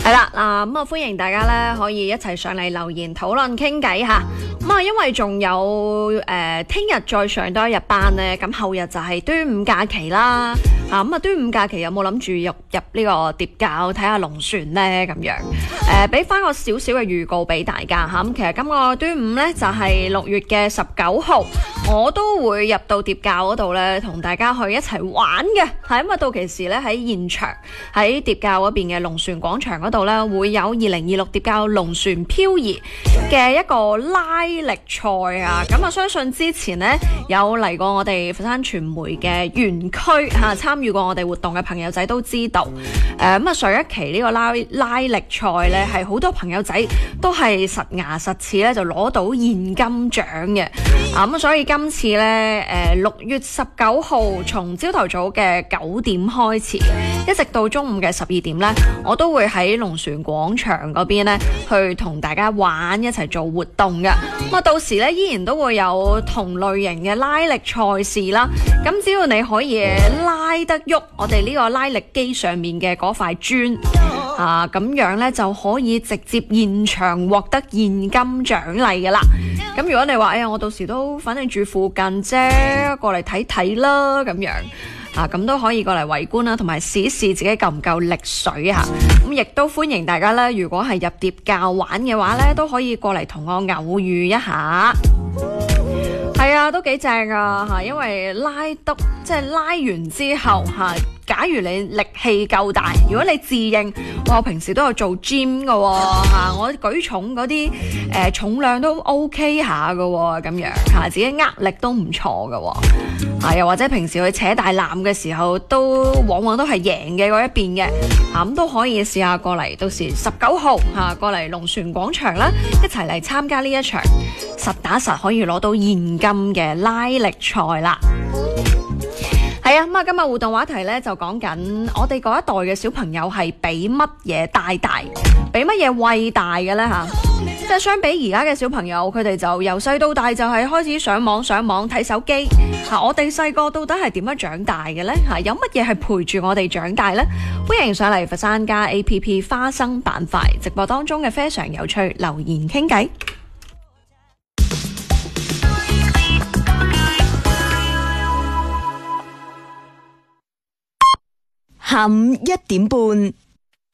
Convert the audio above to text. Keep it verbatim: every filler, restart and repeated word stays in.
係啦，嗱咁啊，歡迎大家咧可以一齊上嚟留言討論傾偈吓。咁啊，因為仲有誒聽日再上多一日班咧，咁後日就係端午假期啦。啊咁啊，端午假期有冇諗住入入呢個疊教睇下龍船咧？咁樣誒，俾翻個少少嘅預告俾大家吓。咁其實今個端午咧就係六月嘅十九號，我都會入到疊教嗰度咧，同大家去一齊玩嘅。係咁啊，到期時咧喺現場喺疊教嗰邊嘅龍船廣場嗰度咧，會有二零二六疊教龍船漂移嘅一個拉力賽啊！咁啊，相信之前咧有嚟過我哋佛山傳媒嘅園區嚇參與過我哋活動嘅朋友仔都知道，誒咁啊上一期呢個拉拉力賽咧係好多朋友仔都係實牙實齒咧就攞到現金獎嘅啊！咁所以今次咧誒六月十九號從朝頭早嘅九點開始，一直到中午嘅十二點咧，我都會喺龍船廣場嗰邊咧去同大家玩，一齊做活動嘅。咁啊，到時咧依然都會有同類型嘅拉力賽事啦。咁只要你可以拉得喐我哋呢個拉力機上面嘅嗰塊磚啊，咁樣咧就可以直接現場獲得現金獎勵嘅啦。咁如果你話哎呀，我到時都反正住附近啫，過嚟睇睇啦咁樣。啊，咁都可以過嚟圍觀啦，同埋試試自己夠唔夠力水啊！咁亦都歡迎大家咧，如果係入疊教玩嘅話咧，都可以過嚟同我偶遇一下。係啊，都幾正啊嚇！因為拉得即係拉完之後嚇，假如你力氣夠大，如果你自認我平時都有做 gym 嘅喎嚇，我舉重嗰啲誒重量都 OK 下嘅喎，咁樣嚇自己握力都唔錯嘅喎，啊又或者平時去扯大纜嘅時候，都往往都係贏嘅嗰一邊嘅，啊咁都可以試下過嚟，到時十九號嚇過嚟龍船廣場啦，一齊嚟參加呢一場實打實可以攞到現金嘅拉力賽啦。係啊，咁啊，今日互動話題咧就講緊我哋嗰一代嘅小朋友係俾乜嘢帶大，俾乜嘢餵大嘅咧吓？即係相比而家嘅小朋友，佢哋就由細到大就係開始上網、上網睇手機吓。我哋細個到底係點樣長大嘅咧吓？有乜嘢係陪住我哋長大咧？歡迎上嚟佛山家 A P P 花生板塊直播當中嘅非常有趣留言傾偈。 下午一點半，